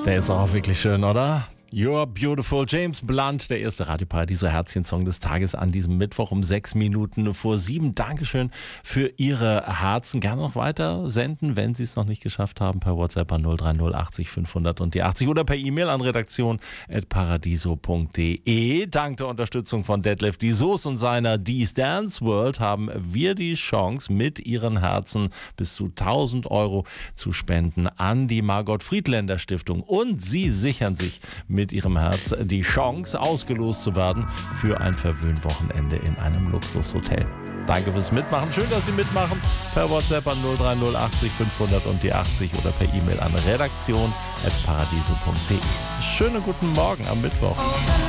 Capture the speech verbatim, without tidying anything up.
Der ist auch wirklich schön, oder? You're Beautiful, James Blunt, der erste Radio-Paradiso-Herzchen-Song des Tages an diesem Mittwoch um sechs Minuten vor sieben. Dankeschön für Ihre Herzen. Gerne noch weiter senden, wenn Sie es noch nicht geschafft haben, per WhatsApp an null drei null achtzig fünfhundert und die achtzig oder per E-Mail an redaktion at paradiso punkt de. Dank der Unterstützung von Detlef die Soest und seiner D's Dance World haben wir die Chance, mit Ihren Herzen bis zu tausend Euro zu spenden an die Margot Friedländer Stiftung. Und Sie sichern sich mit mit Ihrem Herz die Chance, ausgelost zu werden für ein Verwöhnwochenende in einem Luxushotel. Danke fürs Mitmachen. Schön, dass Sie mitmachen. Per WhatsApp an null drei null achtzig fünfhundert und die achtzig oder per E-Mail an redaktion at paradiso punkt de. Schönen guten Morgen am Mittwoch.